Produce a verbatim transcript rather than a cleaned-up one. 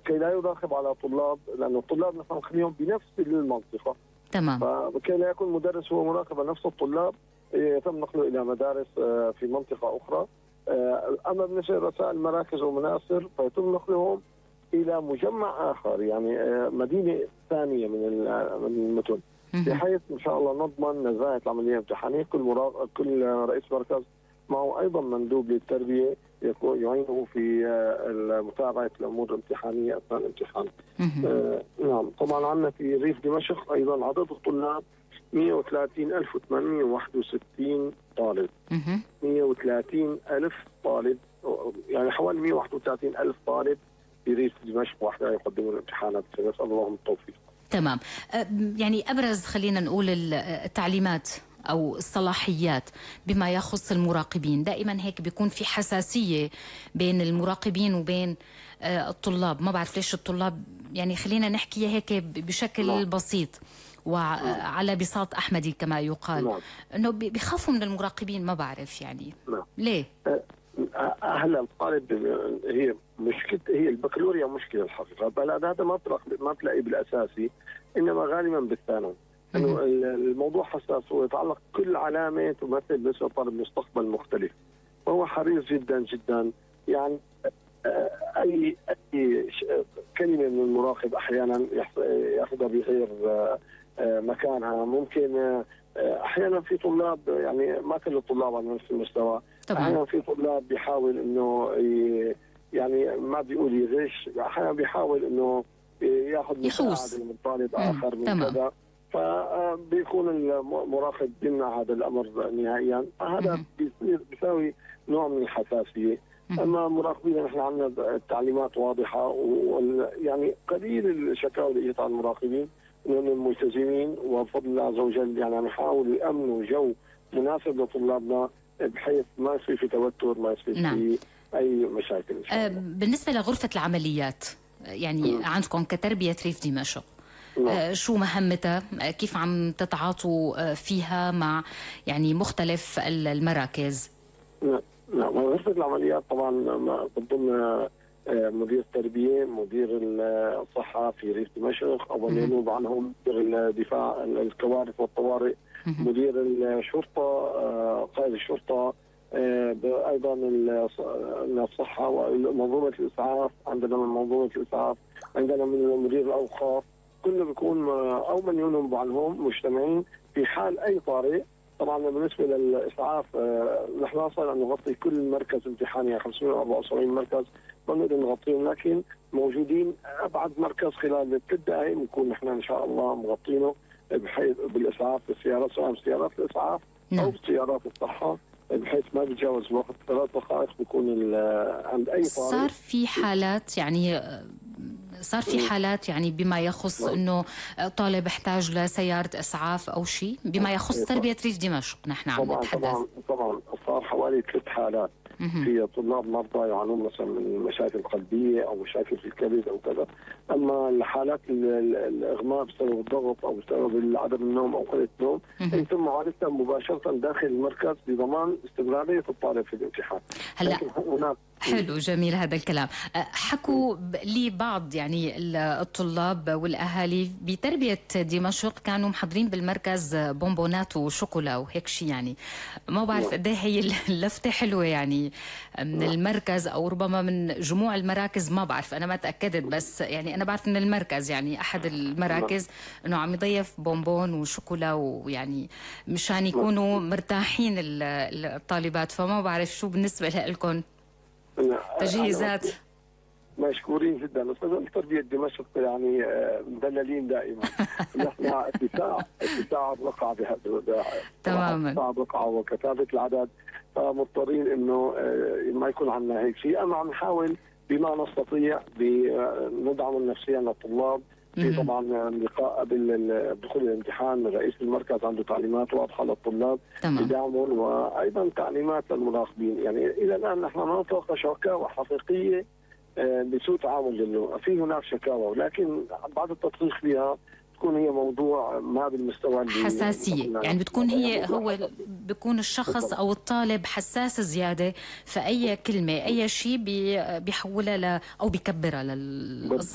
كي لا يراقب على طلاب، لانه الطلاب نحن نخليهم بنفس المنطقه. تمام. فكي لا يكون مدرس هو مراقب على نفس الطلاب يتم نقله الى مدارس في منطقه اخرى. اما بالنسبه لرؤساء المراكز ومناصر فيتم نقلهم الى مجمع اخر، يعني مدينه ثانيه من من المدن، بحيث ان شاء الله نضمن نزاهه العمليه الامتحانيه. كل مراقب كل رئيس مركز معه ايضا مندوب للتربيه يكون يعينه في متابعه الامور الامتحانيه اثناء الامتحان. آه نعم. طبعا عندنا في ريف دمشق ايضا عدد الطلاب مئة وثلاثين ألف وثمانمئة وواحد وستين طالب. مئة وثلاثين ألف طالب، يعني حوالي مئة وواحد وثلاثين ألف طالب في ريف دمشق وحده يقدمون الامتحانات، نسال الله التوفيق. تمام. يعني ابرز خلينا نقول التعليمات أو الصلاحيات بما يخص المراقبين، دائما هيك بيكون في حساسية بين المراقبين وبين الطلاب. ما بعرف ليش الطلاب، يعني خلينا نحكي هيك بشكل لا. بسيط وعلى بساط أحمدي كما يقال، لا. أنه بيخافوا من المراقبين. ما بعرف يعني لا. ليه؟ هلا الطالب هي مشكلة، هي البكالوريا مشكلة الحقيقة، بل هذا ما ما تلاقي بالأساسي، إنما غالبا بالثانوي. انه الموضوع حساس ويتعلق كل علامه تمثل بالنسبه للطالب مستقبل مختلف، وهو حريص جدا جدا. يعني اي اي كلمه من المراقب احيانا ياخذها بغير مكانها. ممكن احيانا في طلاب، يعني ما كل الطلاب على نفس المستوى، احيانا في طلاب بيحاول انه يعني ما بيقول يغش، احيانا بيحاول انه ياخذ مساعده من طالب اخر من كذا، فبيكون المراقب بيمنع هذا الامر نهائيا. هذا بيصير بيساوي نوع من الحساسيه. اما مراقبين نحن عندنا التعليمات واضحه، ويعني قليل الشكاوى اللي اجت على المراقبين انهم ملتزمين، وبفضل الله عز وجل يعني نحاول يامنوا جو مناسب لطلابنا بحيث ما يصير في توتر، ما يصير نعم. في اي مشاكل إن شاء الله. بالنسبه لغرفه العمليات يعني م. عندكم كتربيه ريف دمشق، آه شو مهمتها؟ كيف عم تتعاطوا فيها مع يعني مختلف المراكز؟ نعم نعم غرفة العمليات طبعا بتضم مدير التربية، مدير الصحة في ريف دمشق، أو ينوب عنهم مدير الدفاع الكوارث والطوارئ، مدير الشرطة، قائد الشرطة، أيضا الصحة ومنظومة الإسعاف. عندنا من منظومة الإسعاف، عندنا من مدير الأوقاف، كله بيكون او من ينوب عنهم مجتمعين في حال اي طارئ. طبعا بالنسبه للاسعاف نحن نصل ان نغطي كل مركز امتحاني خمسمئة وأربعة وسبعين مركز بنقدر نغطيهم، لكن موجودين ابعد مركز خلال ثلاث دقائق بنكون نحن ان شاء الله مغطينه بحيث بالاسعاف بالسيارات، سواء سيارات الاسعاف او سيارات الصحه، بحيث ما بيتجاوز الوقت ثلاث دقائق بيكون عند اي طارئ. صار في حالات يعني صار في حالات يعني بما يخص انه طالب احتاج لسياره اسعاف او شيء بما يخص تربيه ريف دمشق. نحن عم نتحدث طبعا طبعا صار حوالي ثلاث حالات في طلاب مرضى يعانون مثلا من مشاكل قلبيه او مشاكل في الكبد او كذا. اما الحالات الاغماء بسبب الضغط او بسبب عدم النوم او قله النوم يتم معالجتها مباشره داخل المركز بضمان استمراريه الطالب في الامتحان. هلا حلو جميل هذا الكلام. حكوا لي بعض يعني الطلاب والاهالي بتربيه دمشق كانوا محضرين بالمركز بونبونات وشوكولا وهيك شيء، يعني ما بعرف قد ايه هي اللفته حلوه يعني من المركز او ربما من جموع المراكز، ما بعرف انا ما تاكدت، بس يعني انا بعرف من المركز يعني احد المراكز انه عم يضيف بونبون وشوكولا ويعني مشان يكونوا مرتاحين الطالبات. فما بعرف شو بالنسبه لكم تجهيزات. مشكورين جدا. استاذ تربيه دمشق يعني مدللين دائما. نحن اتساع اتساع الرقعه بهذا تماما اتساع الرقعه وكثافه العدد، فمضطرين انه ما يكون عندنا هيك شيء. اما عم نحاول بما نستطيع بندعم نفسيا للطلاب. في طبعا لقاء قبل دخول الامتحان رئيس المركز عنده تعليمات واضحه للطلاب بدعمهم، وايضا تعليمات للمراقبين. يعني الى الان نحن ما نطلق شكاوى حقيقيه بسوء تعامل للنوع. في هناك شكاوى ولكن بعد التدقيق فيها تكون هي موضوع ما بالمستوى اللي حساسيه، يعني بتكون هي هو بيكون الشخص او الطالب حساس زياده، فاي كلمه اي شيء بيحولها ل او بيكبرها للقصه